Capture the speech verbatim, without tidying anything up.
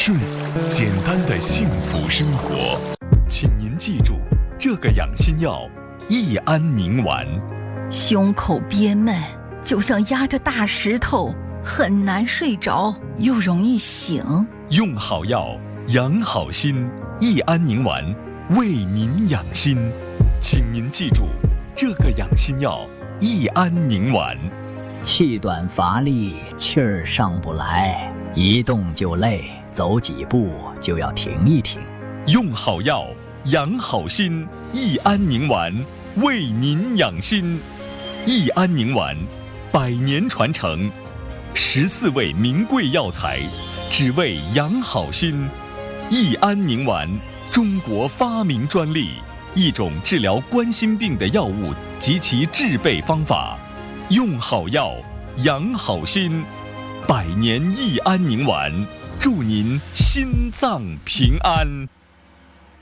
顺，简单的幸福生活。请您记住，这个养心药益安宁丸。 胸口憋闷，就像压着大石头，很难睡着，又容易醒。 用好药，养好心，益安宁丸为您养心。请您记住，这个养心药益安宁丸。 气短乏力，气儿上不来，一动就累，走几步就要停一停。 用好药，养好心，益安宁丸为您养心。益安宁丸，百年传承，十四味名贵药材，只为养好心。益安宁丸，中国发明专利，一种治疗冠心病的药物及其制备方法。用好药，养好心，百年益安宁丸，祝您心脏平安。